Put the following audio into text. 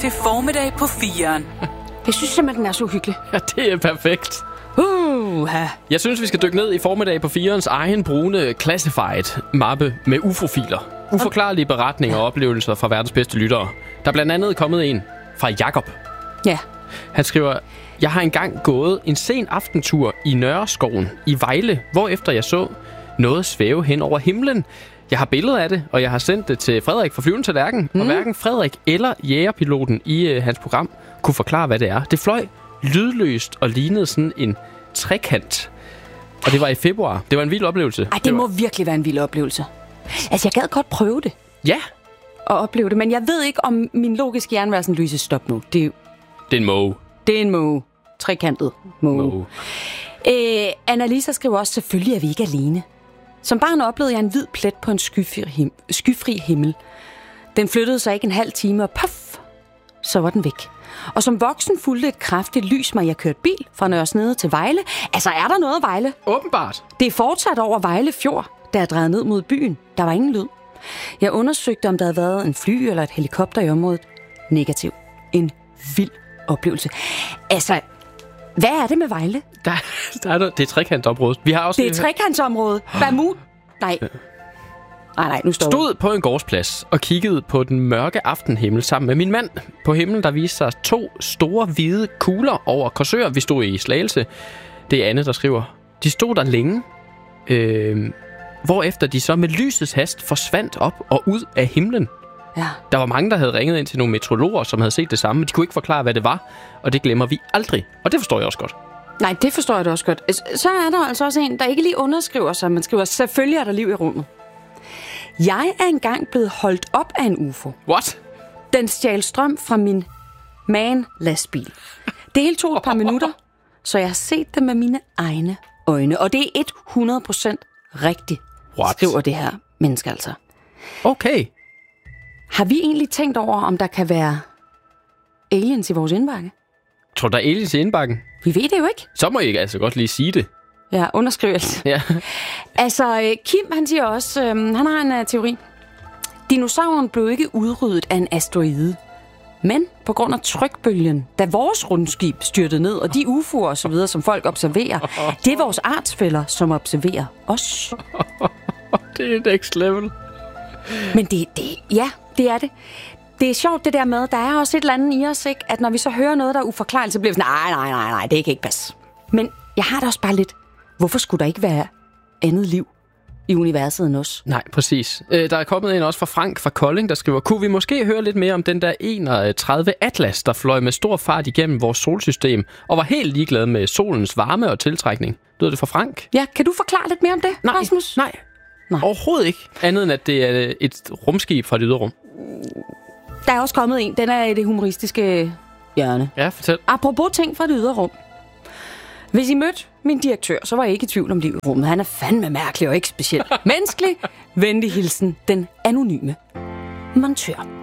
til Formiddag på 4'eren. Jeg synes simpelthen, den er så hyggelig. Ja, det er perfekt. Jeg synes, vi skal dykke ned i Formiddag på 4'erens egen brune Classified-mappe med UFO-filer. Uforklarlige beretninger og oplevelser fra verdens bedste lyttere. Der er blandt andet kommet en fra Jakob. Ja. Han skriver: Jeg har engang gået en sen aftentur i Nørreskoven i Vejle, hvorefter jeg så noget svæve hen over himlen. Jeg har billeder af det, og jeg har sendt det til Frederik fra Flyvende Tallerken. Og hverken Frederik eller jægerpiloten i hans program kunne forklare, hvad det er. Det fløj lydløst og lignede sådan en trekant. Og det var i februar. Det var en vild oplevelse. Ej, det må virkelig være en vild oplevelse. Altså, jeg gad godt prøve det. Ja. Og opleve det, men jeg ved ikke, om min logiske hjerne var sådan, Louise, stop nu. Det er en måge. Det er en måge. Trekantet måge. Annalisa skriver også, selvfølgelig er vi ikke alene. Som barn oplevede jeg en hvid plet på en skyfri himmel. Den flyttede sig ikke en halv time, og puff, så var den væk. Og som voksen fulgte et kraftigt lys mig, jeg kørte bil fra Nørresnede til Vejle. Altså, er der noget Vejle? Åbenbart. Det er fortsat over Vejle Fjord, da jeg drejede ned mod byen. Der var ingen lyd. Jeg undersøgte, om der havde været en fly eller et helikopter i området. Negativ. En vild oplevelse. Altså, hvad er det med Vejle? Det er trekantområdet. Vi har også det er trekantområdet. Nej, nu står Stod på en gårdsplads og kiggede på den mørke aftenhimmel sammen med min mand. På himlen der viste sig 2 store hvide kugler over Korsør. Vi stod i Slagelse. Det er Anne, der skriver: De stod der længe, hvorefter de så med lysets hast forsvandt op og ud af himlen. Ja. Der var mange, der havde ringet ind til nogle meteorologer, som havde set det samme, men de kunne ikke forklare, hvad det var, og det glemmer vi aldrig. Og det forstår jeg også godt. Nej, det forstår jeg da også godt. Så er der altså også en, der ikke lige underskriver sig, men skriver, selvfølgelig er der liv i rummet. Jeg er engang blevet holdt op af en UFO. What? Den stjal strøm fra min man-lastbil. Det hele tog et par minutter, så jeg har set det med mine egne øjne. Og det er 100% rigtigt, skriver det her menneske altså. Okay. Har vi egentlig tænkt over, om der kan være aliens i vores indbakke? Tror du, der er aliens i indbakken? Vi ved det jo ikke. Så må I altså godt lige sige det. Ja, underskrivelse. Ja. Altså, Kim, han siger også, han har en teori. Dinosauren blev ikke udryddet af en asteroide, men på grund af trykbølgen, da vores rumskib styrtede ned, og de UFO'er og så videre, som folk observerer, det er vores artsfæller, som observerer os. Det er next level. Men det er det. Det er sjovt det der med, der er også et eller andet i os, ikke? At når vi så hører noget, der er uforklarligt, så bliver vi sådan, nej, det kan ikke passe. Men jeg har da også bare lidt, hvorfor skulle der ikke være andet liv i universet end os? Nej, præcis. Der er kommet en også fra Frank fra Kolding, der skriver: Kunne vi måske høre lidt mere om den der 31 Atlas, der fløj med stor fart igennem vores solsystem, og var helt ligeglad med solens varme og tiltrækning? Lyder det fra Frank? Ja, kan du forklare lidt mere om det, Rasmus? Nej. Overhovedet ikke. Andet end, at det er et rumskib fra det ydre rum. Der er også kommet en. Den er i det humoristiske hjørne. Ja, fortæl. Apropos ting fra det ydre rum. Hvis I mødte min direktør, så var jeg ikke i tvivl om liv i rummet. Han er fandme mærkelig og ikke specielt menneskelig. Venlig hilsen, den anonyme montør.